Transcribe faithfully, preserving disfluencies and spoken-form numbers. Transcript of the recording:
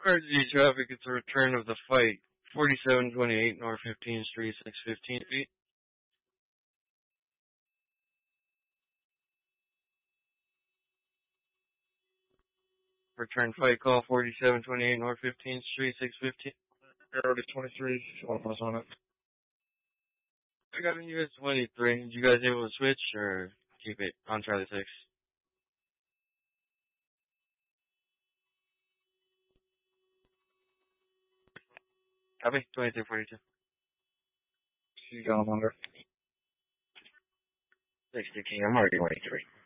Emergency traffic, it's a return of the fight. forty-seven twenty-eight North fifteenth Street, six fifteen feet. Return fight call, forty-seven twenty-eight North fifteenth Street, six fifteen. Arrow to twenty-three, if you want to pass on it. I got a U S twenty-three. Did you guys able to switch or keep it on Charlie six? Copy, twenty-three forty-two. She's gone under. sixty King, I'm already twenty-three.